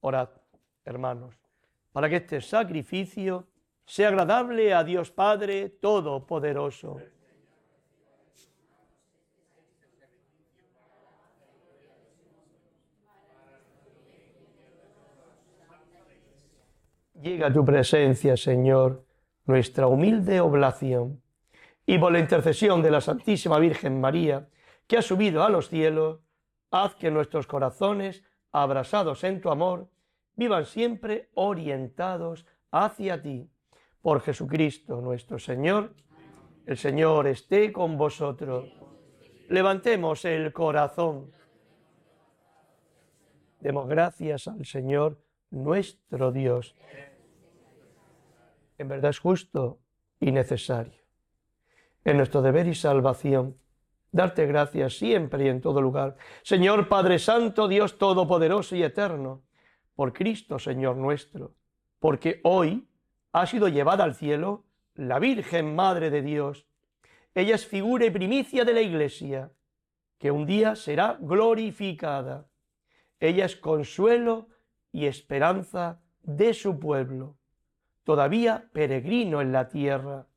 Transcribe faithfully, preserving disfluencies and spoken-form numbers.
Orad, hermanos, para que este sacrificio sea agradable a Dios Padre Todopoderoso. Llega a tu presencia, Señor, nuestra humilde oblación, y por la intercesión de la Santísima Virgen María, que ha subido a los cielos, haz que nuestros corazones, abrasados en tu amor, vivan siempre orientados hacia ti. Por Jesucristo nuestro Señor. El Señor esté con vosotros. Levantemos el corazón. Demos gracias al Señor nuestro Dios. En verdad es justo y necesario. En nuestro deber y salvación, darte gracias siempre y en todo lugar. Señor Padre Santo, Dios Todopoderoso y Eterno, por Cristo, Señor nuestro, porque hoy ha sido llevada al cielo la Virgen Madre de Dios. Ella es figura y primicia de la Iglesia, que un día será glorificada. Ella es consuelo y esperanza de su pueblo, todavía peregrino en la tierra.